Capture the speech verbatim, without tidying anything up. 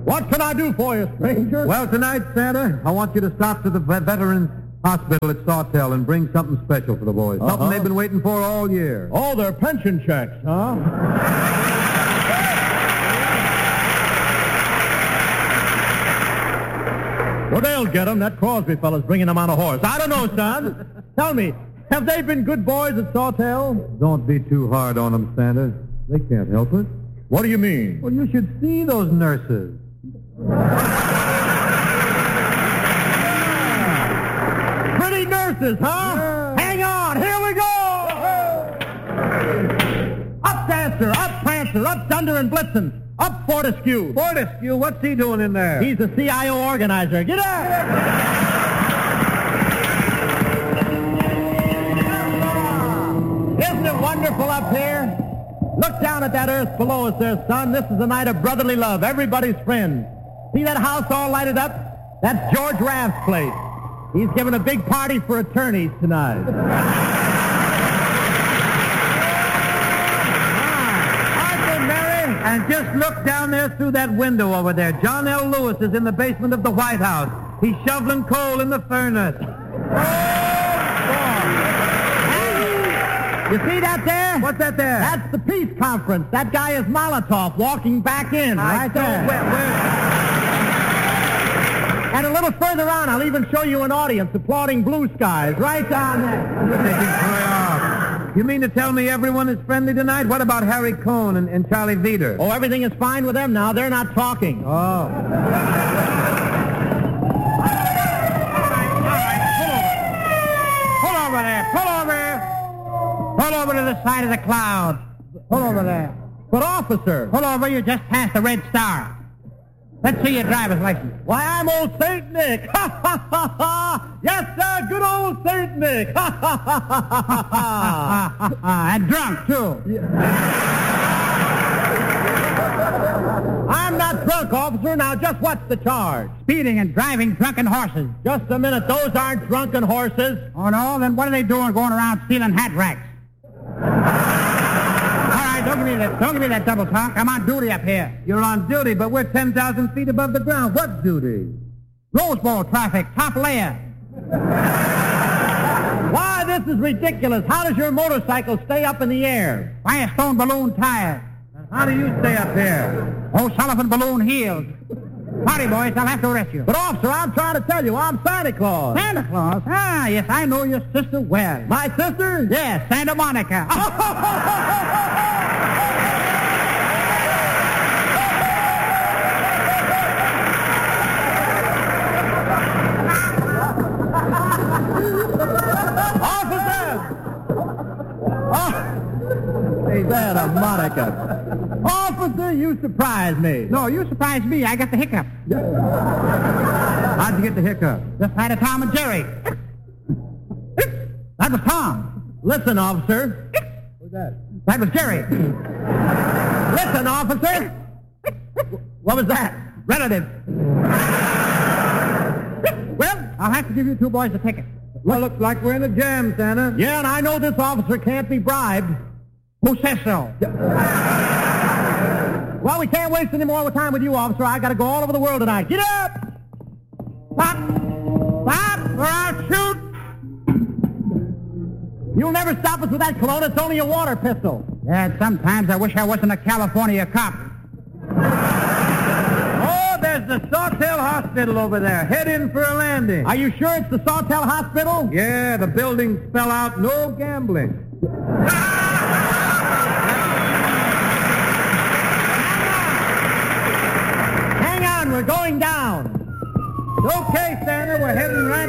What can I do for you, stranger? Well, tonight, Santa, I want you to stop to the ve- Veterans Hospital at Sawtell and bring something special for the boys. Uh-huh. Something they've been waiting for all year. Oh, their pension checks, huh? Well, they'll get them. That Crosby fellow's bringing them on a horse. I don't know, son. Tell me, have they been good boys at Sawtell? Don't be too hard on them, Santa. They can't help it. What do you mean? Well, you should see those nurses. Pretty nurses, huh? Yeah. Hang on, here we go! Up Dancer, up Prancer, up Thunder and Blitzen, up Fortescue. Fortescue, what's he doing in there? He's the C I O organizer. Get up! Isn't it wonderful up here? Look down at that earth below us there, son. This is a night of brotherly love, everybody's friend. See that house all lighted up? That's George Raft's place. He's giving a big party for attorneys tonight. Aren't they merry? And just look down there through that window over there. John L. Lewis is in the basement of the White House. He's shoveling coal in the furnace. You see that there? What's that there? That's the peace conference. That guy is Molotov walking back in, I right don't- there. where- where- And a little further on, I'll even show you an audience applauding Blue Skies, right down there. You're taking Troy off. You mean to tell me everyone is friendly tonight? What about Harry Cohn and, and Charlie Veeder? Oh, everything is fine with them now. They're not talking. Oh. Pull over there. Pull over. Pull over to the side of the cloud. Pull over there. But, officer, Pull over. You just passed the red star. Let's see your driver's license. why, I'm old Saint Nick. Ha, ha, ha, ha. Yes, sir, good old Saint Nick. Ha, ha, ha, ha, ha, ha. And drunk, too. I'm not drunk, officer. Now, just what's the charge? Speeding and driving drunken horses. Just a minute. Those aren't drunken horses. Oh, no? Then what are they doing going around stealing hat racks? All right, don't give me that, don't give me that double talk. I'm on duty up here. You're on duty, but we're ten thousand feet above the ground. What duty? Rose Bowl traffic, top layer. Why, this is ridiculous. How does your motorcycle stay up in the air? Firestone balloon tires. How do you stay up here? O'Sullivan balloon heels. Howdy, boys. I'll have to arrest you. But, officer, I'm trying to tell you, I'm Santa Claus. Santa Claus? Ah, yes, I know your sister well. My sister? Yes, Santa Monica. Officer! Oh, Santa Monica. Officer, you surprised me. No, you surprised me. I got the hiccup. How'd you get the hiccup? Just had a Tom and Jerry. That was Tom. Listen, officer. Who's that? That was Jerry. Listen, officer. What was that? Relative. Well, I'll have to give you two boys a ticket. Well, looks like we're in a jam, Santa. Yeah, and I know this officer can't be bribed. Who says so? Well, we can't waste any more time with you, officer. I got to go all over the world tonight. Get up! Stop! Stop, or I'll shoot! You'll never stop us with that cologne. It's only a water pistol. Yeah, sometimes I wish I wasn't a California cop. Oh, there's the Sawtell Hospital over there. Head in for a landing. Are you sure it's the Sawtell Hospital? Yeah, the buildings spell out no gambling. Hang on, we're going down. Okay, Santa, we're heading right